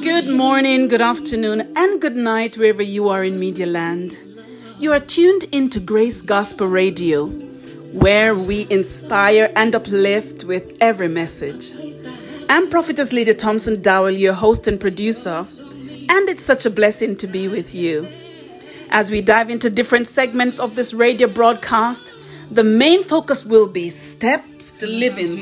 Good morning, good afternoon, and good night wherever you are in Media Land. You are tuned into Grace Gospel Radio, where we inspire and uplift with every message. I'm Prophetess Lydia Thompson Dowell, your host and producer, and it's such a blessing to be with you. As we dive into different segments of this radio broadcast, the main focus will be steps to living